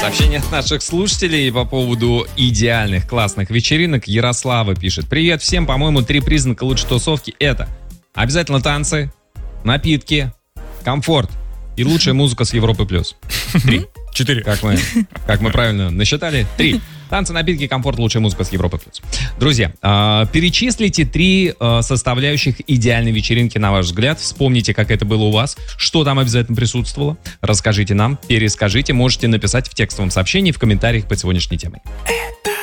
Сообщение от наших слушателей по поводу идеальных классных вечеринок. Ярослава пишет: привет всем, по-моему, 3 признака лучшей тусовки — это обязательно танцы, напитки, комфорт и лучшая музыка с Европы+. 3. 4. Как мы правильно насчитали? 3. Танцы, напитки, комфорт, лучшая музыка с Европы+. Друзья, перечислите 3 составляющих идеальной вечеринки, на ваш взгляд. Вспомните, как это было у вас, что там обязательно присутствовало. Расскажите нам, перескажите. Можете написать в текстовом сообщении в комментариях под сегодняшней темой.